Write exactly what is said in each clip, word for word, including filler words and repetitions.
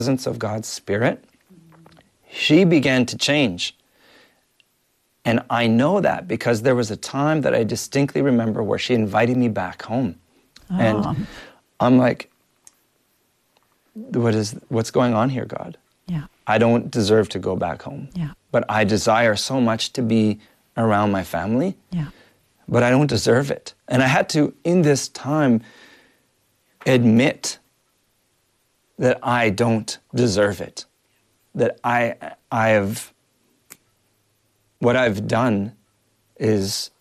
presence of God's Spirit, she began to change. And I know that because there was a time that I distinctly remember where she invited me back home. Oh. And I'm like, what is, what's going on here, God? Yeah. I don't deserve to go back home. Yeah. But I desire so much to be around my family. Yeah. But I don't deserve it. And I had to, in this time, admit that I don't deserve it. That I, I have, what I've done is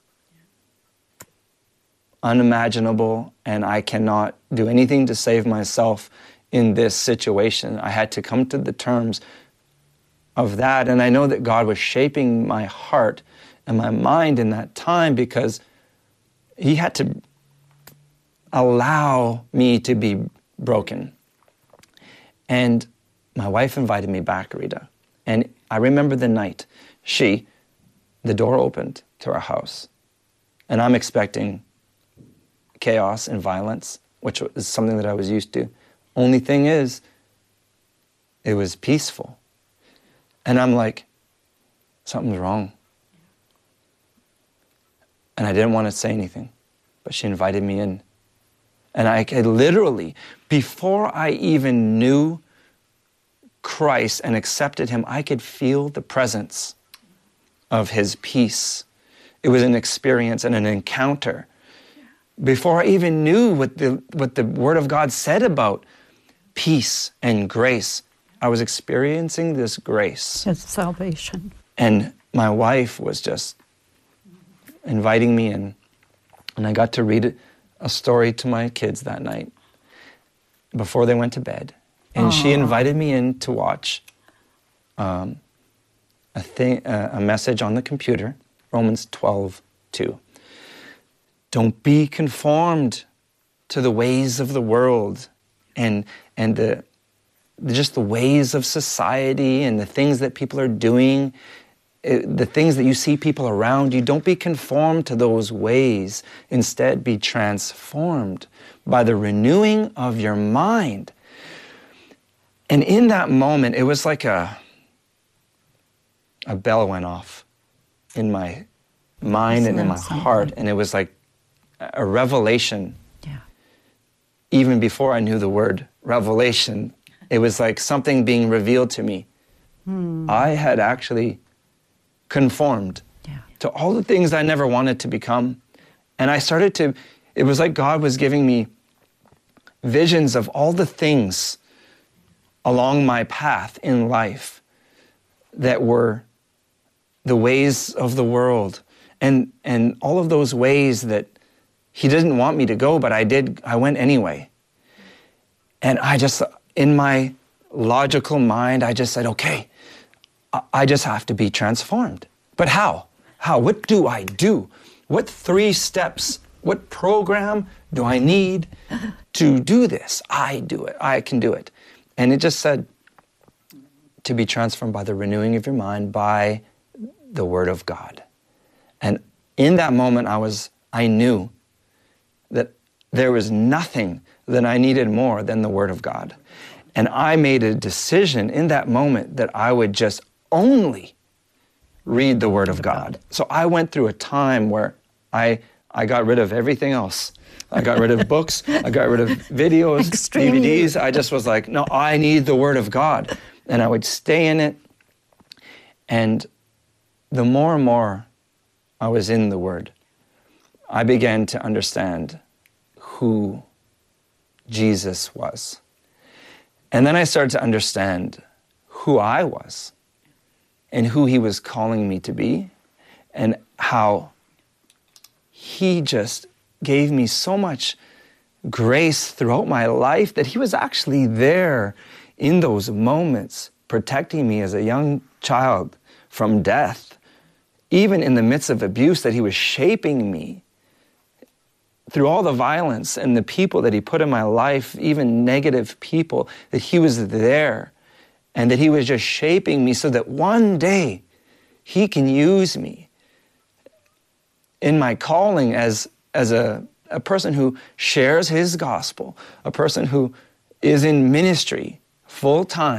unimaginable, and I cannot do anything to save myself in this situation. I had to come to the terms of that, and I know that God was shaping my heart and my mind in that time because He had to allow me to be broken. And my wife invited me back, Rita. And I remember the night she, the door opened to our house. And I'm expecting chaos and violence, which is something that I was used to. Only thing is, it was peaceful. And I'm like, something's wrong. And I didn't want to say anything, but she invited me in. And I could literally, before I even knew Christ and accepted Him, I could feel the presence of His peace. It was an experience and an encounter. Before I even knew what the, what the Word of God said about peace and grace, I was experiencing this grace. It's salvation. And my wife was just inviting me in. And I got to read a story to my kids that night before they went to bed. And Aww. She invited me in to watch um, a, thing, uh, a message on the computer, Romans twelve two. Don't be conformed to the ways of the world and, and the, just the ways of society and the things that people are doing, the things that you see people around you. Don't be conformed to those ways. Instead, be transformed by the renewing of your mind. And in that moment, it was like a, a bell went off in my mind and in my heart. And it was like a revelation. Yeah. Even before I knew the word revelation, it was like something being revealed to me. Hmm. I had actually conformed yeah. to all the things I never wanted to become. And I started to, it was like God was giving me visions of all the things along my path in life that were the ways of the world, and and all of those ways that He didn't want me to go, but I did, I went anyway. And I just, in my logical mind, I just said, okay, I just have to be transformed. But how? How? What do I do? What three steps, what program do I need to do this? I do it. I can do it. And it just said to be transformed by the renewing of your mind, by the Word of God. And in that moment, I was, I knew that there was nothing that I needed more than the Word of God. And I made a decision in that moment that I would just only read the Word of God. So I went through a time where I, I got rid of everything else. I got rid of books, I got rid of videos, Extreme. D V Ds. I just was like, no, I need the Word of God. And I would stay in it. And the more and more I was in the Word, I began to understand who Jesus was. And then I started to understand who I was and who He was calling me to be, and how He just gave me so much grace throughout my life that He was actually there in those moments, protecting me as a young child from death. Even in the midst of abuse, that He was shaping me through all the violence and the people that He put in my life, even negative people, that He was there and that He was just shaping me so that one day He can use me in my calling as, as a, a person who shares His gospel, a person who is in ministry full time